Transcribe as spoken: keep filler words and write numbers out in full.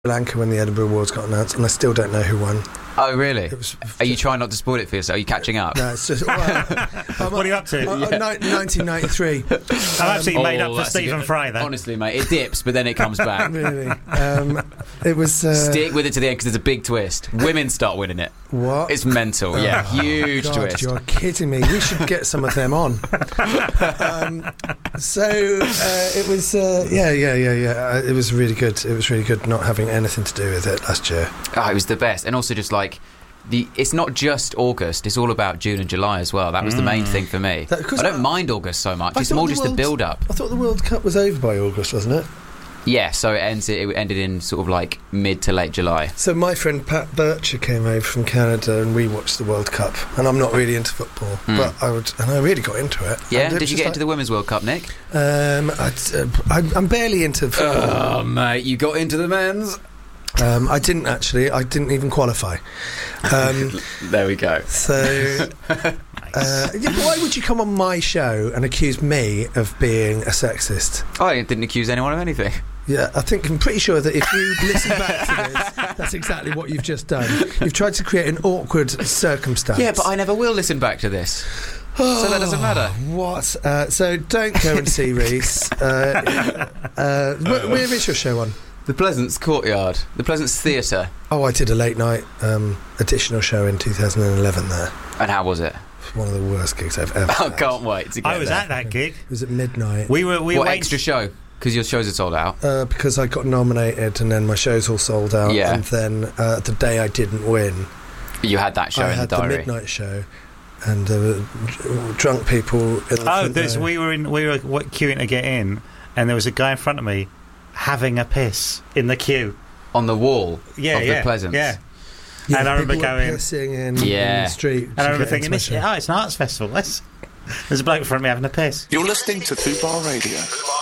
Lanka when the Edinburgh Awards got announced, and I still don't know who won. Oh, really? It was, Are you trying not to spoil it for yourself? Are you catching up? No, it's just. Well, what are you up to? Uh, yeah. nineteen ninety-three. I'm absolutely um, made oh, up for Stephen good, Fry, then. Honestly, mate, it dips, but then it comes back. Really? Um, it was. Uh, Stick with it to the end because there's a big twist. Women start winning it. What? It's mental. Oh, yeah, huge God, twist. You're kidding me. We should get some of them on. um, so uh, it was. Uh, yeah, yeah, yeah, yeah. Uh, it was really good. It was really good not having anything to do with it last year. Oh, it was the best, and also just like. The, it's not just August, it's all about June and July as well. That was mm. the main thing for me. That, I don't I, mind August so much. I it's more just World, the build-up. I thought the World Cup was over by August, wasn't it? Yeah, so it, ends, it ended in sort of like mid to late July. So my friend Pat Bircher came over from Canada and we watched the World Cup. And I'm not really into football, mm. but I would, and I really got into it. Yeah, did you get like, into the Women's World Cup, Nick? Um, I'd, uh, I, I'm barely into football. Oh, mate, you got into the men's? Um, I didn't actually. I didn't even qualify. Um, there we go. So, uh, yeah, why would you come on my show and accuse me of being a sexist? I didn't accuse anyone of anything. Yeah, I think I'm pretty sure that if you listen back to this, that's exactly what you've just done. You've tried to create an awkward circumstance. Yeah, but I never will listen back to this. So that doesn't matter. What? Uh, so don't go and see Reese. Uh, uh, where, where is your show on? The Pleasance Courtyard, the Pleasance Theatre. Oh, I did a late night um, additional show in two thousand eleven there. And how was it? One of the worst gigs I've ever I had. can't wait to get I was there. at that gig. It was at midnight. We were. We what were extra show? Because your shows are sold out. Uh, because I got nominated and then my shows all sold out. Yeah. And then uh, the day I didn't win, you had that show I in had the diary. the midnight show. And there were dr- drunk people in the Oh, there's, we were in. We were what, queuing to get in, and there was a guy in front of me having a piss in the queue on the wall. Yeah, of yeah, the Pleasance. Yeah. Yeah, and I remember people were going pissing in, yeah. in the street. And I remember thinking, this, oh, it's an arts festival. Let's, there's a bloke in front of me having a piss. You're listening to Fubar Radio.